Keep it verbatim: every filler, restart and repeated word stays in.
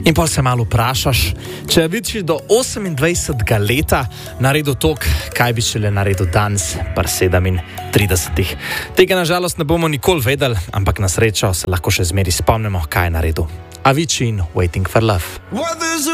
In pol se malo vprašaš, če bi si do osemindvajsetega leta naredil tok, kaj bi šele naredil danes, par sedemintridesetih. Tega nažalost ne bomo nikoli vedeli, ampak na srečo se lahko še zmeri spomnimo, kaj je naredil. Avicii in Waiting for Love.